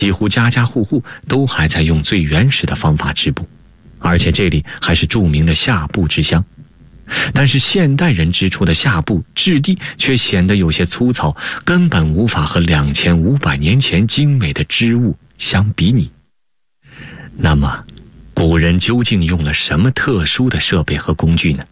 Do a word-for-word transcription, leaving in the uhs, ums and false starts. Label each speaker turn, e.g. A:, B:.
A: 几乎家家户户都还在用最原始的方法织布，而且这里还是著名的夏布之乡。但是现代人织出的夏布质地却显得有些粗糙，根本无法和两千五百年前精美的织物相比拟。那么，古人究竟用了什么特殊的设备和工具呢？